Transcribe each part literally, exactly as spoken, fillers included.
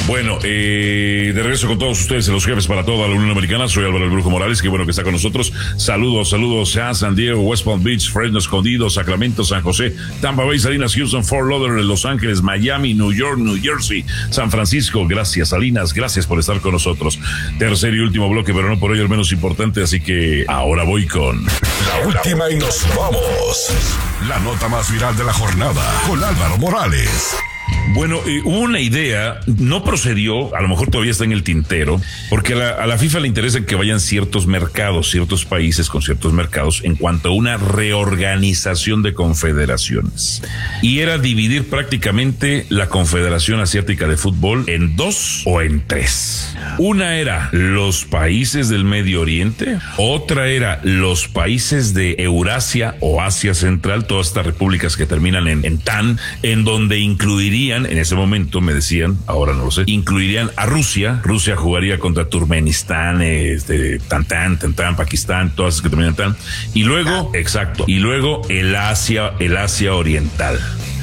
Bueno, eh, de regreso con todos ustedes en los jefes para toda la Unión Americana. Soy Álvaro El Brujo Morales, qué bueno que está con nosotros. Saludos, saludos a San Diego, West Palm Beach, Fresno Escondido, Sacramento, San José, Tampa Bay, Salinas, Houston, Fort Lauderdale, Los Ángeles, Miami, New York, New Jersey, San Francisco. Gracias, Salinas, gracias por estar con nosotros. Tercer y último bloque, pero no por ello el menos importante, así que ahora voy con la última y nos vamos. La nota más viral de la jornada con Álvaro Morales. Bueno, eh, hubo una idea, no procedió, a lo mejor todavía está en el tintero, porque a la, a la FIFA le interesa que vayan ciertos mercados, ciertos países con ciertos mercados en cuanto a una reorganización de confederaciones. Y era dividir prácticamente la Confederación Asiática de Fútbol en dos o en tres. Una era los países del Medio Oriente, otra era los países de Eurasia o Asia Central, todas estas repúblicas que terminan en, en tan, en donde incluirían en ese momento, me decían, ahora no lo sé, incluirían a Rusia. Rusia jugaría contra Turkmenistán, este, Tantán, Tantán, Pakistán, todas esas que terminan tan. Y luego, exacto, y luego el Asia, el Asia Oriental.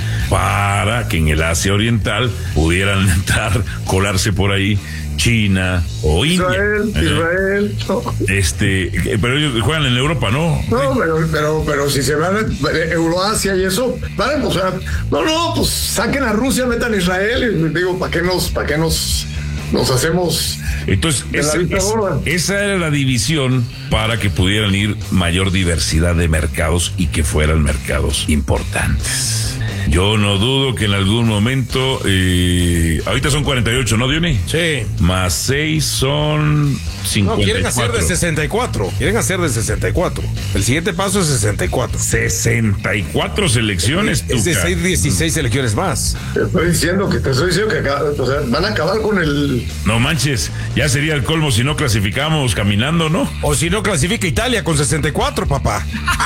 Para que en el Asia Oriental pudieran entrar, colarse por ahí China o Israel, India. Israel. No. Este, pero ellos juegan en Europa, ¿no? No, pero, pero, pero si se van a Euroasia y eso, vale, o sea, no, no, pues saquen a Rusia, metan a Israel, y digo, ¿para qué nos, para qué nos, nos hacemos? Entonces, esa, es, esa era la división para que pudieran ir mayor diversidad de mercados y que fueran mercados importantes. Yo no dudo que en algún momento, eh, ahorita son cuarenta y ocho, ¿no, Diony? Sí. Más seis son cincuenta y cuatro. No, quieren hacer de sesenta y cuatro. Quieren hacer de sesenta y cuatro. El siguiente paso es sesenta y cuatro. sesenta y cuatro selecciones. Es de seis, dieciséis selecciones más. Te estoy diciendo que te estoy diciendo que acá, o sea, van a acabar con el... No manches, ya sería el colmo si no clasificamos caminando, ¿no? O si no clasifica Italia con sesenta y cuatro, papá.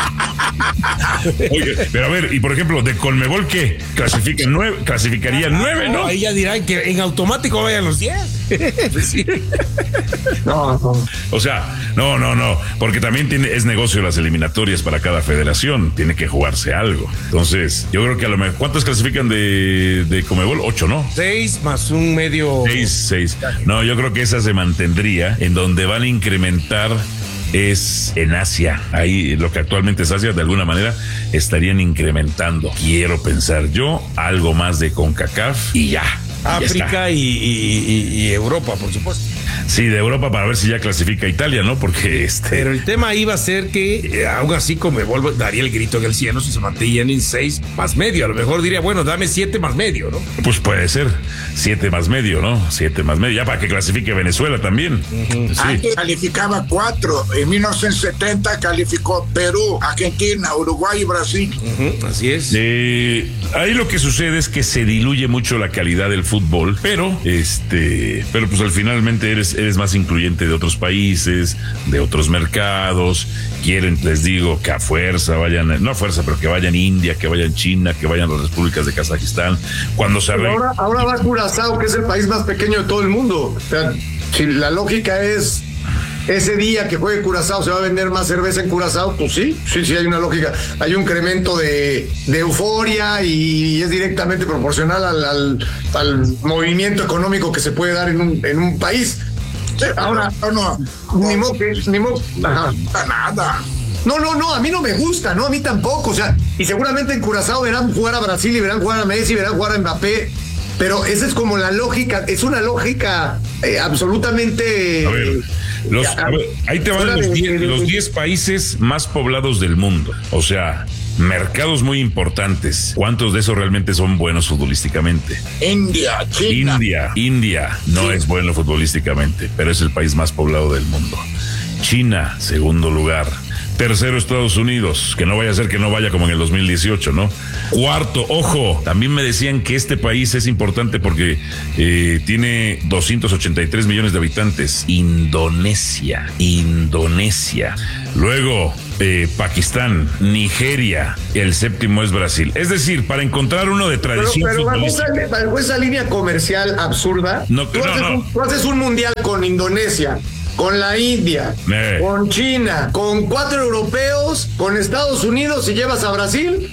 Oye, pero a ver, y por ejemplo, de Conmebol, ¿qué? Clasifican nueve, clasificaría nueve, ¿no? Ahí ya dirán que en automático vayan los diez. Sí. No, no. O sea, no, no, no, porque también tiene, es negocio las eliminatorias para cada federación, tiene que jugarse algo. Entonces, yo creo que a lo mejor, ¿cuántos clasifican de, de Conmebol? Ocho, ¿no? Seis más un medio. Seis, seis. No, yo creo que esa se mantendría, en donde van a incrementar es en Asia. Ahí lo que actualmente es Asia, de alguna manera estarían incrementando. Quiero pensar yo algo más de CONCACAF y ya. África y, y, y Europa, por supuesto. Sí, de Europa para ver si ya clasifica Italia, ¿no? Porque este... Pero el tema iba a ser que, eh, aún así, Conmebol daría el grito en el cielo si se mantenían en seis más medio. A lo mejor diría, bueno, dame siete más medio, ¿no? Pues puede ser, siete más medio, ¿no? Siete más medio, ya para que clasifique Venezuela también. Uh-huh. Sí. Antes calificaba cuatro, en mil novecientos setenta calificó Perú, Argentina, Uruguay y Brasil. Uh-huh. Así es. Eh, ahí lo que sucede es que se diluye mucho la calidad del fútbol, pero, este, pero pues al finalmente eres eres más incluyente de otros países, de otros mercados. Quieren, les digo, que a fuerza vayan, no a fuerza, pero que vayan India, que vayan China, que vayan las repúblicas de Kazajistán. Cuando se arregle... ahora, ahora va Curazao, que es el país más pequeño de todo el mundo. O sea, si la lógica es ese día que juegue Curazao se va a vender más cerveza en Curazao, pues sí, sí, sí hay una lógica. Hay un incremento de, de euforia y es directamente proporcional al, al, al movimiento económico que se puede dar en un, en un país. Ahora, no, no, ni modo que, ni modo, ajá, nada. No, no, no, a mí no me gusta, no, a mí tampoco, o sea, y seguramente en Curazao verán jugar a Brasil y verán jugar a Messi, verán jugar a Mbappé, pero esa es como la lógica, es una lógica eh, absolutamente... A ver, los, a ver, ahí te van los diez, los diez países más poblados del mundo, o sea... mercados muy importantes. ¿Cuántos de esos realmente son buenos futbolísticamente? India, China. India, India no sí. es bueno futbolísticamente, pero es el país más poblado del mundo. China, segundo lugar. Tercero, Estados Unidos, que no vaya a ser que no vaya como en el dos mil dieciocho, ¿no? Cuarto, ojo, también me decían que este país es importante porque eh, tiene doscientos ochenta y tres millones de habitantes. Indonesia, Indonesia. Luego, eh, Pakistán, Nigeria, el séptimo es Brasil. Es decir, para encontrar uno de tradición pero, pero bajo, esa, bajo esa línea comercial absurda, no, tú, no, haces no. Un, tú haces un mundial con Indonesia, con la India, eh. con China, con cuatro europeos, con Estados Unidos y llevas a Brasil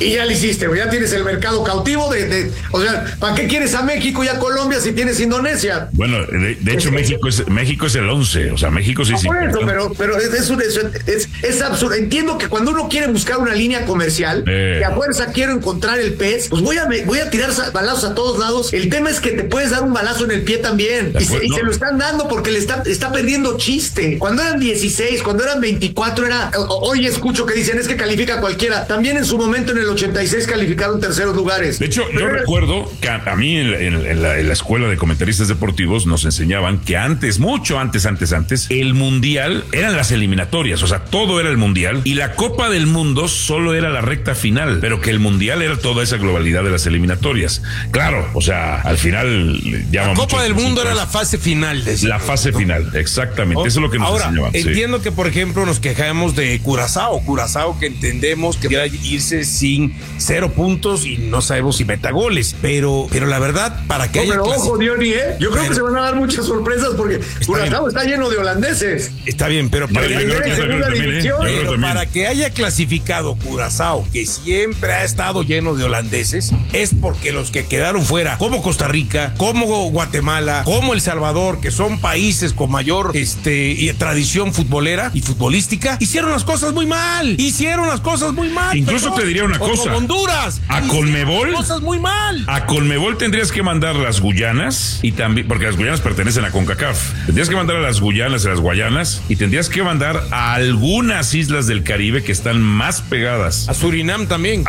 y ya lo hiciste, güey. Ya tienes el mercado cautivo de, de o sea, ¿para qué quieres a México y a Colombia si tienes Indonesia? Bueno, de, de hecho, México es, México es el once, o sea, México sí no, sí. por eso, pero, pero es, es, es, es, es absurdo. Entiendo que cuando uno quiere buscar una línea comercial, eh. que a fuerza quiero encontrar el pez, pues voy a, voy a tirar balazos a todos lados. El tema es que te puedes dar un balazo en el pie también. Y, se, y se lo están dando porque le está, está perdiendo chiste. Cuando eran dieciséis, cuando eran veinticuatro, era. Hoy escucho que dicen es que califica cualquiera. También en su momento en el ochenta y seis calificaron terceros lugares. De hecho, pero yo era... recuerdo que a, a mí en, en, en, la, en la escuela de comentaristas deportivos nos enseñaban que antes, mucho antes, antes, antes, el mundial eran las eliminatorias. O sea, todo era el mundial y la Copa del Mundo solo era la recta final, pero que el mundial era toda esa globalidad de las eliminatorias. Claro, o sea, al final llama la mucho Copa del Mundo era la fase final. De la fase ¿no? final, exactamente. Eso es lo que nos Ahora, enseñaban. entiendo sí. que, por ejemplo, nos quejamos de Curazao. Curazao que entendemos que quiera irse sin cero puntos y no sabemos si meta goles. Pero, pero la verdad, para que no, haya pero clase... ojo, Diony, ¿eh? Yo creo pero... que se van a dar muchas sorpresas porque Curazao está lleno de holandeses. Está bien, pero para, yo, que, yo que segunda también, división, ¿eh? pero para que haya clasificado Curazao, que siempre ha estado lleno de holandeses, es porque los que quedaron fuera, como Costa Rica, como Guatemala, como El Salvador, que son países con mayor este, tradición futbolera y futbolística, hicieron las cosas muy mal. Hicieron las cosas muy mal. Incluso perdón. te diría una o cosa. Honduras. A Conmebol. Cosas muy mal. A Conmebol tendrías que mandar las Guyanas y también, porque las Guyanas pertenecen a CONCACAF. Tendrías que mandar a las Guyanas y a las Guayanas y tendrías que mandar a algunas islas del Caribe que están más pegadas. A Surinam también.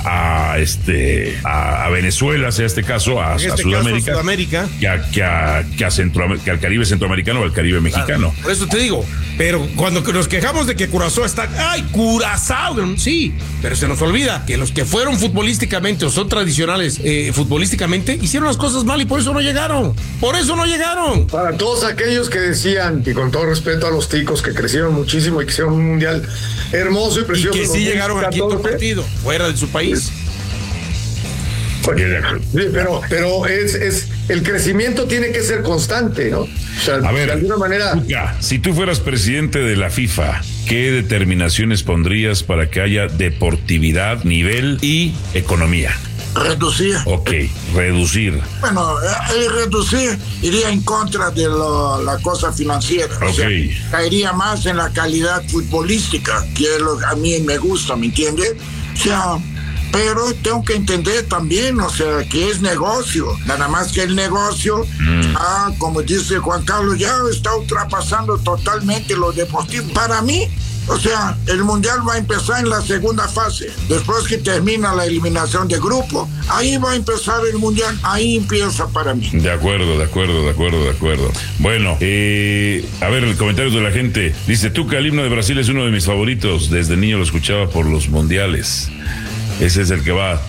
A, a este, a, a Venezuela, sea este caso, a, este a Sudamérica. Caso, Sudamérica. Que, a, que, a, que, a Centroam- que al Caribe centroamericano o al Caribe mexicano. Claro, por eso te digo, pero cuando nos quejamos de que Curazao está, ¡ay, Curazao! Sí, pero se nos olvida que los que fueron futbolísticamente o son tradicionales eh, futbolísticamente hicieron las cosas mal y por eso no llegaron. Por eso no llegaron. Para todos aquellos que decían, y con todo respeto a los ticos que crecieron muchísimo y que hicieron un mundial hermoso y precioso. Y que sí llegaron al quinto partido, fuera de su país. Sí, pero, pero es, es el crecimiento tiene que ser constante, ¿no? O sea, a ver, de alguna manera. Tuca, si tú fueras presidente de la FIFA, ¿qué determinaciones pondrías para que haya deportividad, nivel y economía? Reducir. Ok, reducir. Bueno, el reducir iría en contra de lo, la cosa financiera. Ok. O sea, caería más en la calidad futbolística, que es lo que a mí me gusta, ¿me entiendes? O sea, pero tengo que entender también, o sea, que es negocio. Nada más que el negocio, mm. ah, como dice Juan Carlos, ya está ultrapasando totalmente lo deportivo. Para mí, o sea, el mundial va a empezar en la segunda fase. Después que termina la eliminación de grupo, ahí va a empezar el mundial. Ahí empieza para mí. De acuerdo, de acuerdo, de acuerdo, de acuerdo. Bueno, eh, a ver, el comentario de la gente. Dice, Tuca, el himno de Brasil es uno de mis favoritos. Desde niño lo escuchaba por los mundiales. Ese es el que va.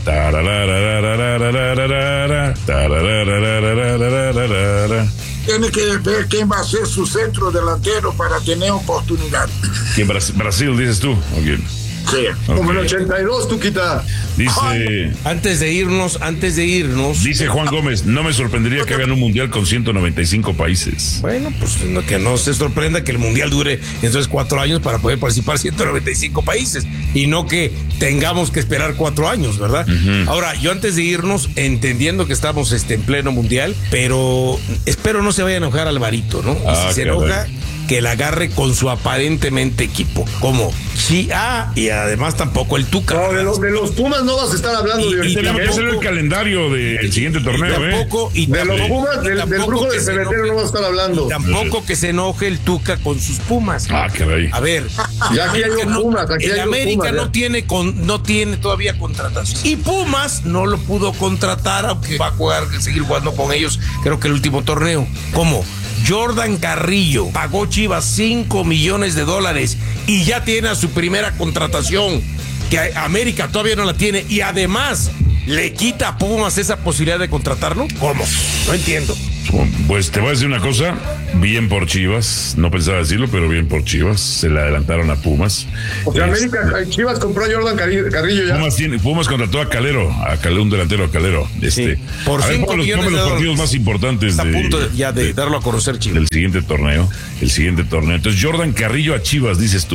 Tiene que ver quién va a ser su centro delantero para tener oportunidad. ¿Quién Brasil, dices tú? Okay. Sí. Okay. Como el ochenta y dos, Tuquita. Dice. Antes de irnos, antes de irnos. Dice Juan Gómez, no me sorprendería que hagan un mundial con ciento noventa y cinco países. Bueno, pues no, que no se sorprenda que el mundial dure entonces cuatro años para poder participar ciento noventa y cinco países y no que tengamos que esperar cuatro años, ¿verdad? Uh-huh. Ahora, yo antes de irnos, entendiendo que estamos este, en pleno mundial, pero espero no se vaya a enojar Alvarito, ¿no? Ah, y si se caray. enoja, que la agarre con su aparentemente equipo, como sí, ah, y además tampoco el Tuca. No, de los, de los Pumas no vas a estar hablando Y- de y ahorita. tampoco- Ya salió el calendario del siguiente torneo, y tampoco, y De los tampoco- Pumas, y del, del tampoco brujo que del se cementerio enoje- no vas a estar hablando. Tampoco que se enoje el Tuca con sus Pumas. ¿eh? Ah, caray. A ver, Ya aquí hay un no- Pumas, aquí el hay un América Pumas, no ya. tiene con, no tiene todavía contratación. Y Pumas no lo pudo contratar, aunque va a jugar, seguir jugando con ellos, creo que el último torneo. ¿Cómo? Jordan Carrillo pagó Chivas cinco millones de dólares y ya tiene a su primera contratación, que América todavía no la tiene, y además le quita a Pumas esa posibilidad de contratarlo. ¿Cómo? No entiendo. Pues te voy a decir una cosa, bien por Chivas, no pensaba decirlo, pero bien por Chivas, se le adelantaron a Pumas. O sea, Este, América, Chivas compró a Jordan Carrillo, Carrillo ya. Pumas, tiene, Pumas contrató a Calero, a Calero, un delantero a Calero. Este, Sí, por a ver, cinco ponme los, millones ponme de los partidos dólares. más importantes Está a de, punto de- ya de, de- darlo a conocer Chivas. del siguiente torneo, el siguiente torneo. Entonces, Jordan Carrillo a Chivas, dices tú.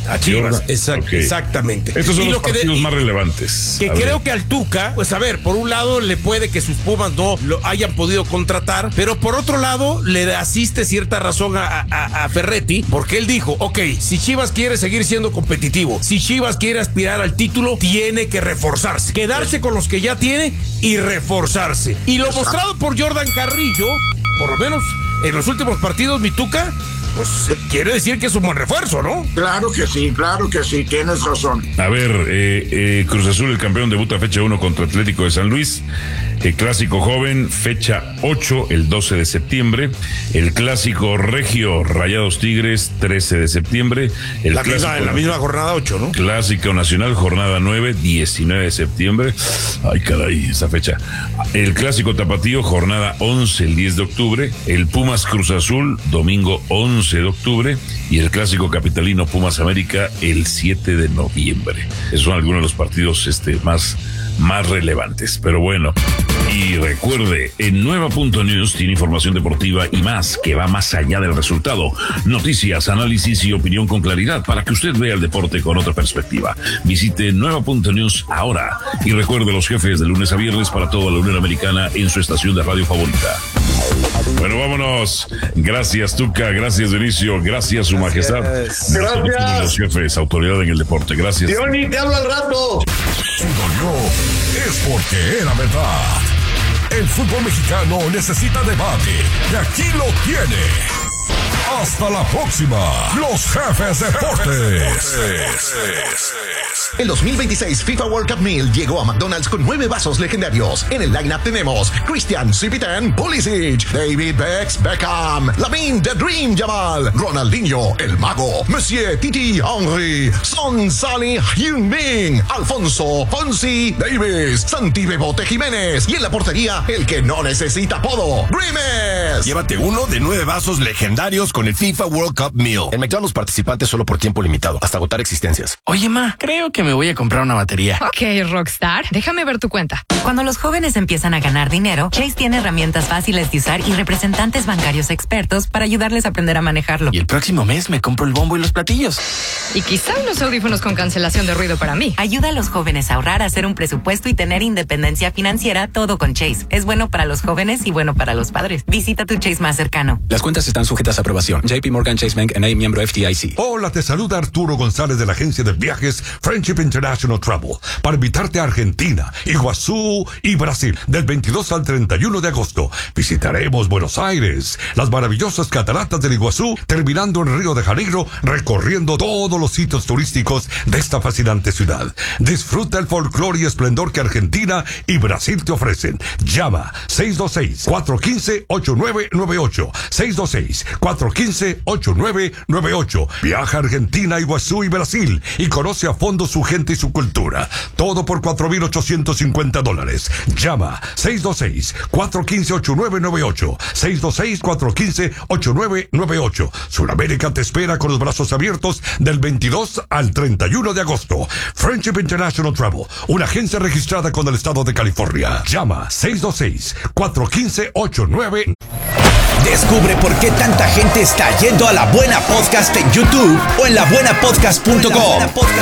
A Chivas, exact, okay. exactamente. Estos son y los partidos de, más relevantes. Que a creo ver. que al Tuca, pues a ver, por un lado le puede que sus Pumas no lo hayan podido contratar, pero por otro lado le asiste cierta razón a, a, a Ferretti, porque él dijo, ok, si Chivas quiere seguir siendo competitivo, si Chivas quiere aspirar al título, tiene que reforzarse, quedarse con los que ya tiene y reforzarse. Y lo mostrado por Jordan Carrillo, por lo menos en los últimos partidos, mi Tuca, pues quiere decir que es un buen refuerzo, ¿no? Claro que sí, claro que sí, tienes razón. A ver, eh, eh, Cruz Azul, el campeón, debuta fecha uno contra Atlético de San Luis. El clásico joven, fecha ocho, el doce de septiembre. El clásico regio, Rayados Tigres, trece de septiembre. El la, clásico, misma, en la misma jornada ocho, ¿no? Clásico nacional, jornada nueve, diecinueve de septiembre. Ay, caray, esa fecha. El clásico tapatío, jornada once, el diez de octubre. El Pumas Cruz Azul, domingo once de octubre. Y el clásico capitalino Pumas América, el siete de noviembre. Esos son algunos de los partidos este, más, más relevantes. Pero bueno, y recuerde, en Nueva punto news tiene información deportiva y más que va más allá del resultado. Noticias, análisis y opinión con claridad para que usted vea el deporte con otra perspectiva. Visite Nueva punto news ahora y recuerde los jefes de lunes a viernes para toda la Unión Americana en su estación de radio favorita. Bueno, vámonos. Gracias, Tuca. Gracias, Dionisio. Gracias, Su Majestad. Gracias. Los jefes, autoridad en el deporte. Gracias. Diony, te hablo al rato. Si dolió, es porque era verdad. El fútbol mexicano necesita debate y aquí lo tiene. Hasta la próxima. Los jefes deportes. El dos mil veintiséis FIFA World Cup Meal llegó a McDonald's con nueve vasos legendarios. En el lineup tenemos Christian Cipitan Pulisic, David Bex Beckham, Lamine The Dream Yamal, Ronaldinho El Mago, Monsieur Titi Henry, Son Sally Heung-min, Alfonso Fonsi Davis, Santi Bebote Jiménez y en la portería el que no necesita apodo, Grimes. Llévate uno de nueve vasos legendarios con el FIFA World Cup Meal. En McDonald's participantes solo por tiempo limitado, hasta agotar existencias. Oye, ma, creo que me voy a comprar una batería. Ok, Rockstar, déjame ver tu cuenta. Cuando los jóvenes empiezan a ganar dinero, Chase tiene herramientas fáciles de usar y representantes bancarios expertos para ayudarles a aprender a manejarlo. Y el próximo mes me compro el bombo y los platillos. Y quizá unos audífonos con cancelación de ruido para mí. Ayuda a los jóvenes a ahorrar, a hacer un presupuesto y tener independencia financiera, todo con Chase. Es bueno para los jóvenes y bueno para los padres. Visita tu Chase más cercano. Las cuentas están sujetas a aprobación. J P Morgan Chase Bank N A, miembro F D I C. Hola, te saluda Arturo González de la agencia de viajes Friendship International Travel para invitarte a Argentina, Iguazú y Brasil del veintidós al treinta y uno de agosto. Visitaremos Buenos Aires, las maravillosas cataratas del Iguazú, terminando en Río de Janeiro, recorriendo todos los sitios turísticos de esta fascinante ciudad. Disfruta el folclore y esplendor que Argentina y Brasil te ofrecen. Llama seis dos seis, cuatro uno cinco, ocho nueve nueve ocho, seis dos seis, cuatro uno cinco, ocho nueve nueve ocho. Viaja a Argentina, Iguazú y Brasil y conoce a fondo su gente y su cultura. Todo por cuatro mil ochocientos cincuenta dólares. Llama seis dos seis, cuatro uno cinco, ocho nueve nueve ocho, seis dos seis, cuatro uno cinco, ocho nueve nueve ocho. Sudamérica te espera con los brazos abiertos del veintidós al treinta y uno de agosto. Friendship International Travel, una agencia registrada con el estado de California. Llama seis dos seis, cuatro uno cinco, ocho nueve. Descubre por qué tanta gente está yendo a La Buena Podcast en YouTube o en la buena podcast punto com.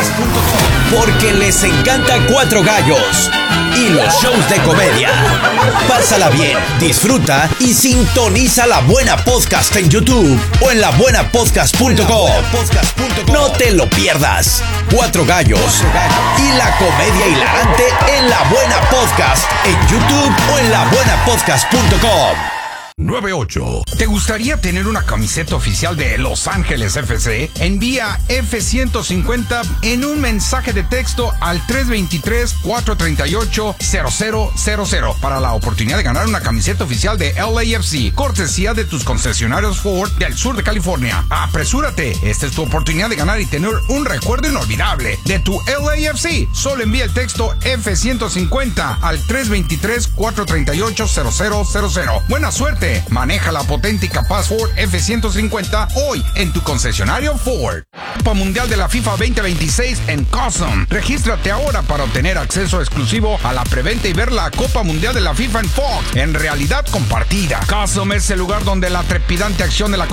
Porque les encanta Cuatro Gallos y los shows de comedia. Pásala bien, disfruta y sintoniza La Buena Podcast en YouTube o en la buena podcast punto com. No te lo pierdas. Cuatro Gallos y la comedia hilarante en La Buena Podcast en YouTube o en la buena podcast punto com. nueve ocho. ¿Te gustaría tener una camiseta oficial de Los Ángeles F C? Envía F ciento cincuenta en un mensaje de texto al tres dos tres, cuatro tres ocho, cero cero cero cero para la oportunidad de ganar una camiseta oficial de L A F C, cortesía de tus concesionarios Ford del sur de California. ¡Apresúrate! Esta es tu oportunidad de ganar y tener un recuerdo inolvidable de tu L A F C. Solo envía el texto F ciento cincuenta al tres dos tres, cuatro tres ocho, cero cero cero cero. ¡Buena suerte! Maneja la potente y capaz Ford F ciento cincuenta hoy en tu concesionario Ford. Copa Mundial de la FIFA veinte veintiséis en Custom. Regístrate ahora para obtener acceso exclusivo a la preventa y ver la Copa Mundial de la FIFA en Fox en realidad compartida. Custom es el lugar donde la trepidante acción de la